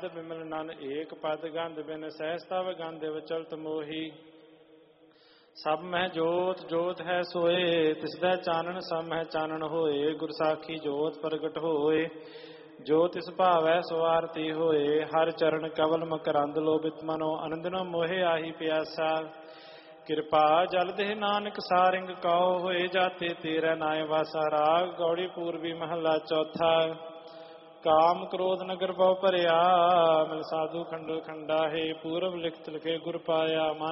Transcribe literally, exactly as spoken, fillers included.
ਸ਼ਬਦ ਬਿਮਲ ਨਨ ਏਕ ਪਦ ਗੰਧ ਬਿਨ ਸਹਿਸਤਵ ਗੰਧ ਵਿਚਲਤ ਮੋਹੀ। ਸਭ ਮਹਿ ਜੋਤ ਜੋਤ ਹੈ ਸੋਏ ਤਿਸਦਾ ਚਾਨਣ ਸਭ ਮਹਿ ਚਾਨਣ ਹੋਏ। ਗੁਰ ਸਾਖੀ ਜੋਤ ਪ੍ਰਗਟ ਹੋਏ ਜੋ ਤਿਸ ਭਾਵੈ ਸੋ ਆਰਤੀ ਹੋਏ। ਹਰ ਚਰਨ ਕਵਲ ਮਕਰੰਦ ਲੋਭਿਤ ਮਨੋ ਅਨੰਦਨੋ ਮੋਹਿ ਆਹੀ ਪਿਆਸਾ। ਕਿਰਪਾ ਜਲ ਦੇਹ ਨਾਨਕ ਸਾਰਿੰਗ ਕਉ ਹੋਏ ਜਾਤੇ ਤੇਰਾ ਨਾਇ ਵਾਸਾ। ਰਾਗ ਗੌੜੀ ਪੂਰਬੀ ਮਹੱਲਾ ਚੌਥਾ। ਕਾਮ ਕ੍ਰੋਧ ਨਗਰ ਬਹੁ ਭਰਿਆ ਮਿਲ ਸਾਧੂ ਖੰਡੋ ਖੰਡਾ ਹੈ। ਪੂਰਬ ਲਿਖਤ ਲਿਖੇ ਗੁਰ ਪਾਇਆ ਮਨ